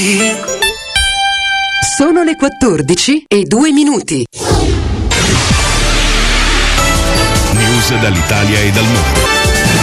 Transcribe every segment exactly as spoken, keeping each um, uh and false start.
Sono le quattordici e due minuti. News dall'Italia e dal mondo.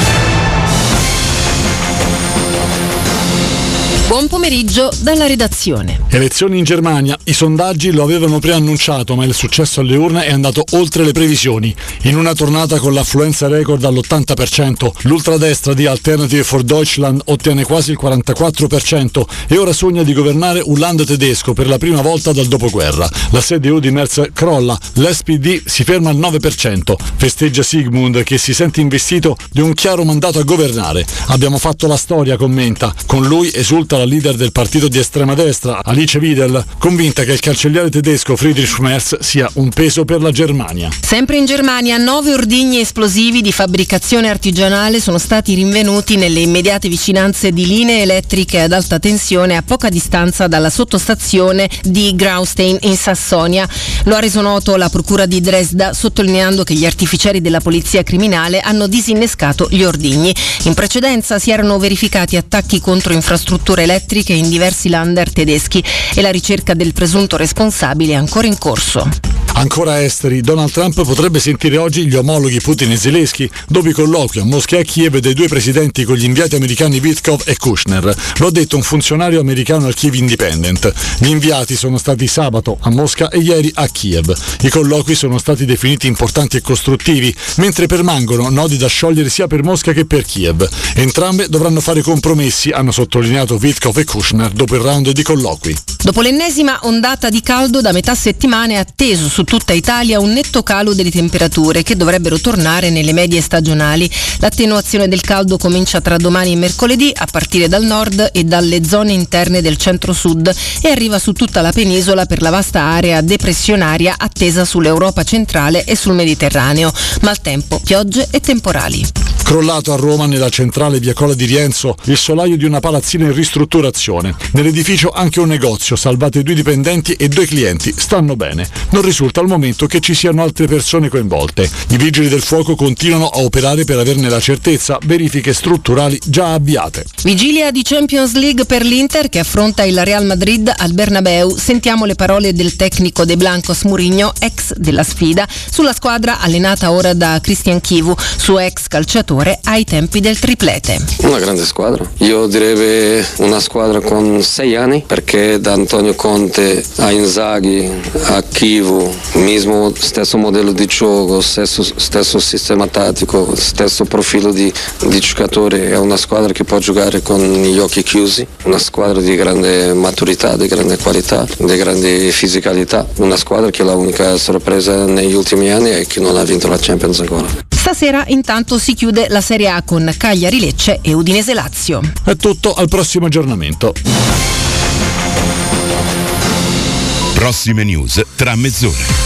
Buon pomeriggio dalla redazione. Elezioni in Germania. I sondaggi lo avevano preannunciato, ma il successo alle urne è andato oltre le previsioni. In una tornata con l'affluenza record all'ottanta per cento, l'ultradestra di Alternative for Deutschland ottiene quasi il quarantaquattro per cento e ora sogna di governare un land tedesco per la prima volta dal dopoguerra. La C D U di Merz crolla, l'S P D si ferma al nove per cento. Festeggia Sigmund, che si sente investito di un chiaro mandato a governare. Abbiamo fatto la storia, commenta. Con lui esulta la leader del partito di estrema destra, Alice Wiesel, convinta che il cancelliere tedesco Friedrich Merz sia un peso per la Germania. Sempre in Germania, nove ordigni esplosivi di fabbricazione artigianale sono stati rinvenuti nelle immediate vicinanze di linee elettriche ad alta tensione a poca distanza dalla sottostazione di Graustein in Sassonia. Lo ha reso noto la procura di Dresda, sottolineando che gli artificieri della polizia criminale hanno disinnescato gli ordigni. In precedenza si erano verificati attacchi contro infrastrutture elettriche in diversi lander tedeschi e la ricerca del presunto responsabile è ancora in corso. Ancora esteri, Donald Trump potrebbe sentire oggi gli omologhi Putin e Zelensky dopo i colloqui a Mosca e a Kiev dei due presidenti con gli inviati americani Witkoff e Kushner. Lo ha detto un funzionario americano al Kiev Independent. Gli inviati sono stati sabato a Mosca e ieri a Kiev. I colloqui sono stati definiti importanti e costruttivi, mentre permangono nodi da sciogliere sia per Mosca che per Kiev. Entrambe dovranno fare compromessi, hanno sottolineato Witkoff e Kushner dopo il round di colloqui. Dopo l'ennesima ondata di caldo, da metà settimana è atteso su tutta Italia un netto calo delle temperature che dovrebbero tornare nelle medie stagionali. L'attenuazione del caldo comincia tra domani e mercoledì a partire dal nord e dalle zone interne del centro-sud e arriva su tutta la penisola per la vasta area depressionaria attesa sull'Europa centrale e sul Mediterraneo. Maltempo, piogge e temporali. Crollato a Roma, nella centrale via Cola di Rienzo, il solaio di una palazzina in ristrutturazione. Nell'edificio anche un negozio, salvate due dipendenti e due clienti, stanno bene. Non risulta al momento che ci siano altre persone coinvolte. I vigili del fuoco continuano a operare per averne la certezza, verifiche strutturali già avviate. Vigilia di Champions League per l'Inter che affronta il Real Madrid al Bernabeu. Sentiamo le parole del tecnico De Blancos Mourinho, ex della sfida, sulla squadra allenata ora da Christian Chivu, suo ex calciatore ai tempi del triplete. Una grande squadra, io direi una squadra con sei anni, perché da Antonio Conte a Inzaghi a Chivu, mismo stesso modello di gioco, stesso, stesso sistema tattico, stesso profilo di, di giocatori. È una squadra che può giocare con gli occhi chiusi, una squadra di grande maturità, di grande qualità, di grande fisicalità, una squadra che la unica sorpresa negli ultimi anni è che non ha vinto la Champions ancora. Stasera intanto si chiude la Serie A con Cagliari Lecce e Udinese Lazio. È tutto, al prossimo aggiornamento. Prossime news tra mezz'ora.